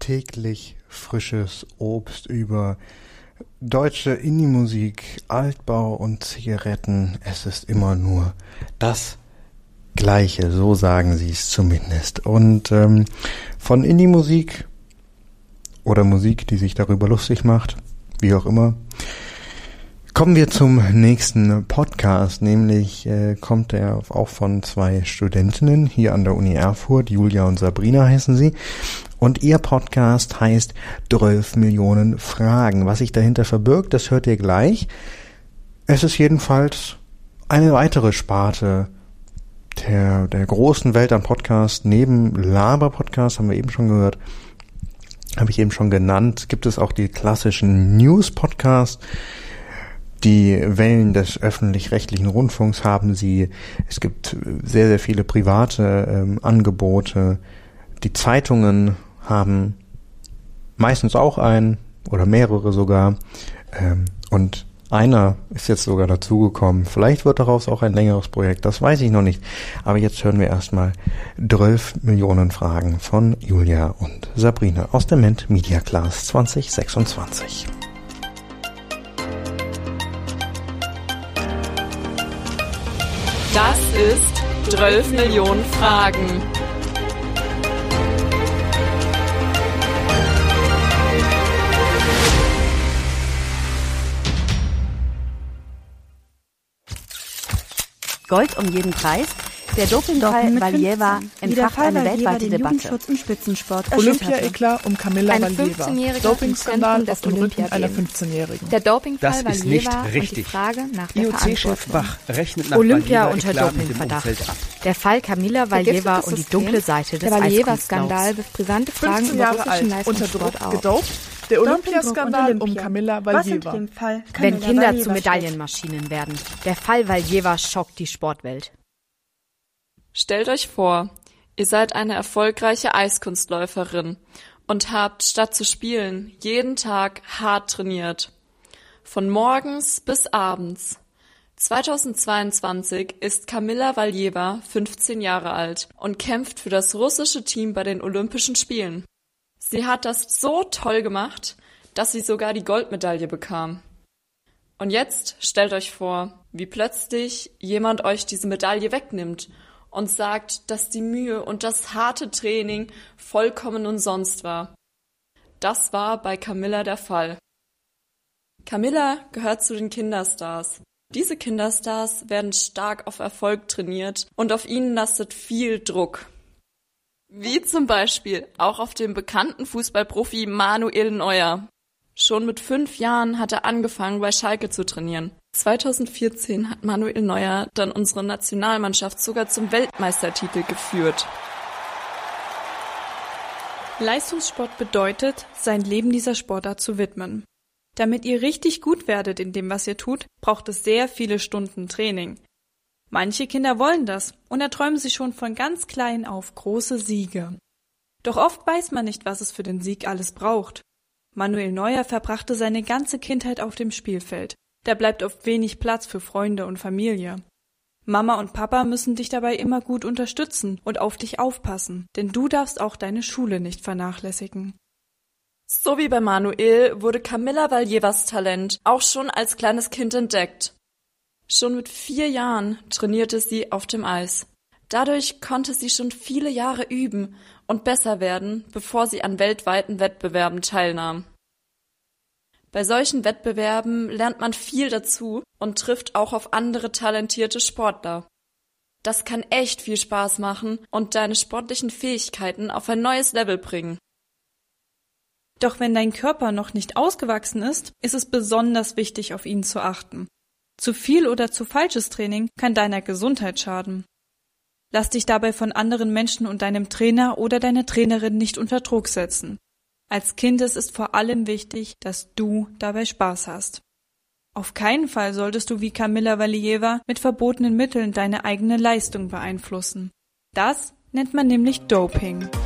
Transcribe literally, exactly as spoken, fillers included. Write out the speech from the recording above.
täglich frisches Obst, über deutsche Indie-Musik, Altbau und Zigaretten. Es ist immer nur das Gleiche, so sagen sie es zumindest. Und ähm, von Indie-Musik oder Musik, die sich darüber lustig macht, wie auch immer, kommen wir zum nächsten Podcast, nämlich äh, kommt er auch von zwei Studentinnen hier an der Uni Erfurt, Julia und Sabrina heißen sie, und ihr Podcast heißt zwölf Millionen Fragen. Was sich dahinter verbirgt, das hört ihr gleich. Es ist jedenfalls eine weitere Sparte der, der großen Welt an Podcasts. Neben Laber-Podcast, haben wir eben schon gehört, habe ich eben schon genannt, gibt es auch die klassischen News-Podcasts. Die Wellen des öffentlich-rechtlichen Rundfunks haben sie. Es gibt sehr, sehr viele private ähm, Angebote. Die Zeitungen haben meistens auch einen oder mehrere sogar. Ähm, und einer ist jetzt sogar dazugekommen. Vielleicht wird daraus auch ein längeres Projekt, das weiß ich noch nicht. Aber jetzt hören wir erstmal zwölf Millionen Fragen von Julia und Sabrina aus der Ment Media Class zwanzig sechsundzwanzig. Das ist zwölf Millionen Fragen. Gold um jeden Preis. Der Dopingfall Valieva entfacht eine weltweite Debatte. Jugendschutz im Spitzensport Olympia-Eklat um Kamila Ein Valieva. fünfzehnjähriger Dopingskandal auf dem Rücken Olympiagames. einer fünfzehnjährigen. Der Dopingfall Das ist Valieva nicht und richtig. die Frage nach der I O C-Chef Verantwortung. Bach rechnet nach Olympia Valieva unter Eklat mit dem Dopingverdacht. Umfeld ab. Der Fall Kamila Valieva und die dunkle Seite des Der Valieva-Skandal Eiskunstlaufs. wirft brisante Fragen fünfzehn über Jahre russischen alt, unter Leistungssport Druck auf. gedopt. Der Olympiaskandal um Olympia. Kamila Was hinter Valieva. dem Fall Wenn Kamila Kinder Valieva zu steckt. Medaillenmaschinen werden. Der Fall Valieva schockt die Sportwelt. Stellt euch vor, ihr seid eine erfolgreiche Eiskunstläuferin und habt statt zu spielen jeden Tag hart trainiert. Von morgens bis abends. zweitausendzweiundzwanzig ist Kamila Valieva fünfzehn Jahre alt und kämpft für das russische Team bei den Olympischen Spielen. Sie hat das so toll gemacht, dass sie sogar die Goldmedaille bekam. Und jetzt stellt euch vor, wie plötzlich jemand euch diese Medaille wegnimmt und sagt, dass die Mühe und das harte Training vollkommen umsonst war. Das war bei Kamila der Fall. Kamila gehört zu den Kinderstars. Diese Kinderstars werden stark auf Erfolg trainiert und auf ihnen lastet viel Druck. Wie zum Beispiel auch auf dem bekannten Fußballprofi Manuel Neuer. Schon mit fünf Jahren hat er angefangen, bei Schalke zu trainieren. zweitausendvierzehn hat Manuel Neuer dann unsere Nationalmannschaft sogar zum Weltmeistertitel geführt. Leistungssport bedeutet, sein Leben dieser Sportart zu widmen. Damit ihr richtig gut werdet in dem, was ihr tut, braucht es sehr viele Stunden Training. Manche Kinder wollen das und erträumen sich schon von ganz klein auf große Siege. Doch oft weiß man nicht, was es für den Sieg alles braucht. Manuel Neuer verbrachte seine ganze Kindheit auf dem Spielfeld. Da bleibt oft wenig Platz für Freunde und Familie. Mama und Papa müssen dich dabei immer gut unterstützen und auf dich aufpassen, denn du darfst auch deine Schule nicht vernachlässigen. So wie bei Manuel wurde Kamila Valievas Talent auch schon als kleines Kind entdeckt. Schon mit vier Jahren trainierte sie auf dem Eis. Dadurch konnte sie schon viele Jahre üben und besser werden, bevor sie an weltweiten Wettbewerben teilnahm. Bei solchen Wettbewerben lernt man viel dazu und trifft auch auf andere talentierte Sportler. Das kann echt viel Spaß machen und deine sportlichen Fähigkeiten auf ein neues Level bringen. Doch wenn dein Körper noch nicht ausgewachsen ist, ist es besonders wichtig, auf ihn zu achten. Zu viel oder zu falsches Training kann deiner Gesundheit schaden. Lass dich dabei von anderen Menschen und deinem Trainer oder deiner Trainerin nicht unter Druck setzen. Als Kind ist es vor allem wichtig, dass du dabei Spaß hast. Auf keinen Fall solltest du wie Kamila Valieva mit verbotenen Mitteln deine eigene Leistung beeinflussen. Das nennt man nämlich Doping.